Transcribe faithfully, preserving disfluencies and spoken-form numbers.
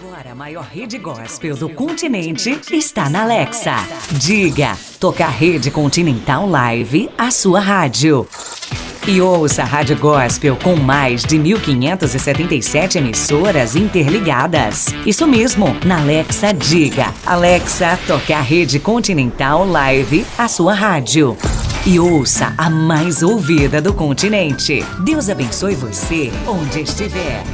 Agora a maior rede gospel do continente está na Alexa. Diga, toca a Rede Continental Live, a sua rádio. E ouça a Rádio Gospel com mais de mil quinhentas e setenta e sete emissoras interligadas. Isso mesmo, na Alexa Diga. Alexa, toca a Rede Continental Live, a sua rádio. E ouça a mais ouvida do continente. Deus abençoe você onde estiver.